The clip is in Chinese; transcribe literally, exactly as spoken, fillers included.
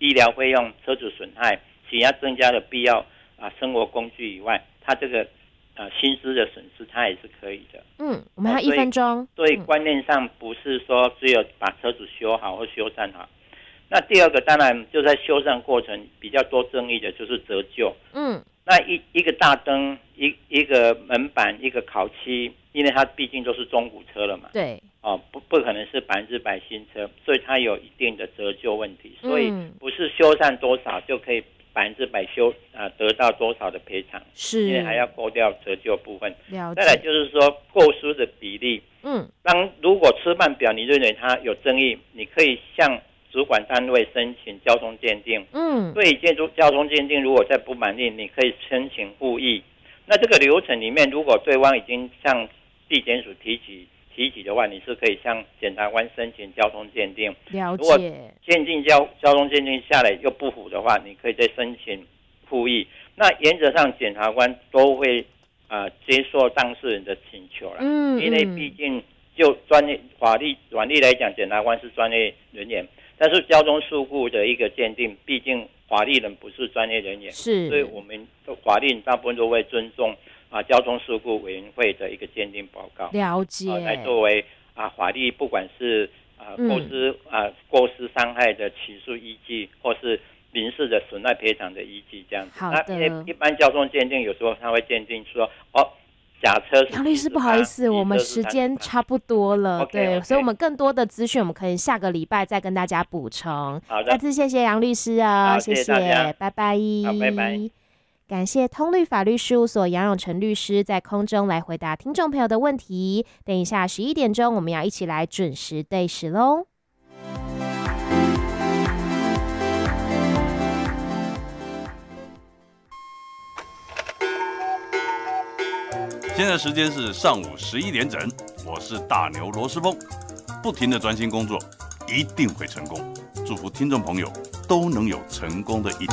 医疗费用、车子损害、血压增加的必要啊生活工具以外，它这个呃薪资的损失它也是可以的。 嗯，我们还有一分钟。 所以观念上不是说只有把车子修好或修缮好。那第二个当然就在修缮过程比较多争议的就是折旧。 嗯， 那一一个大灯、一一个门板、一个烤漆，因为它毕竟都是中古车了嘛。 对。 哦，不不可能是百分之百新车，所以它有一定的折旧问题，所以不是修缮多少就可以百分之百修啊、呃、得到多少的赔偿， 是， 因为还要扣掉折旧部分。 了解。 再来就是说过失的比例，嗯，当如果车办表你认为它有争议，你可以向主管单位申请交通鉴定，嗯，对建筑交通鉴定如果再不满意，你可以申请复议。那这个流程里面，如果对方已经向地检署提起。提起的话，你是可以向检察官申请交通鉴定。 了解。 如果鉴定交交通鉴定下来又不符的话，你可以再申请复议。那原则上检察官都会啊、呃、接受当事人的请求了。嗯，因为毕竟就专业法律法律来讲，检察官是专业人员，但是交通事故的一个鉴定，毕竟法律人不是专业人员， 是， 所以我们法律大部分都会尊重。啊，交通事故委员会的一个鉴定报告， 了解， 啊、来作为啊法律不管是啊过失、嗯、啊过失伤害的起诉依据，或是民事的损害赔偿的依据，这样子。 好的。 那因为一般交通鉴定有时候他会鉴定说，哦，假车是。 杨律师，不好意思，我们时间差不多了， okay, 对， okay. 所以我们更多的资讯，我们可以下个礼拜再跟大家补充。 好的， 再次谢谢杨律师啊、哦，谢谢，拜拜。 好，拜拜。 感谢通律法律事务所杨永成律师在空中来回答听众朋友的问题。等一下十一点钟，我们要一起来准时对时喽。 现在时间是上午十一点整，我是大牛罗斯峰，不停的专心工作，一定会成功。祝福听众朋友都能有成功的一天。